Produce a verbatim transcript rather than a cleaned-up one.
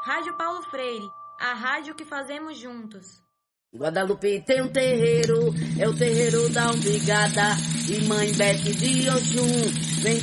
Rádio Paulo Freire, a rádio que fazemos juntos. Guadalupe tem um terreiro, é o terreiro da Umbigada, e Mãe Bete de Oxum, vem